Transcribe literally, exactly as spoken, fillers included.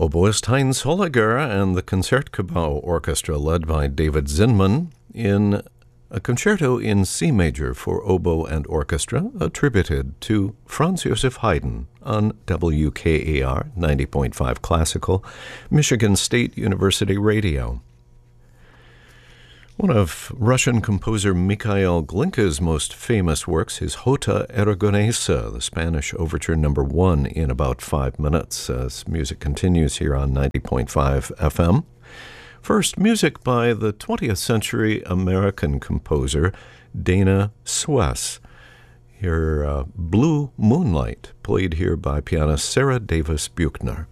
Oboist Heinz Holliger and the Concertgebouw Orchestra, led by David Zinman, in a concerto in C major for oboe and orchestra, attributed to Franz Joseph Haydn on W K A R ninety point five Classical, Michigan State University Radio. One of Russian composer Mikhail Glinka's most famous works is Jota Aragonesa, the Spanish overture number one, in about five minutes, as music continues here on ninety point five F M. First, music by the twentieth century American composer Dana Suess. Here, uh, Blue Moonlight, played here by pianist Sarah Davis Buchner.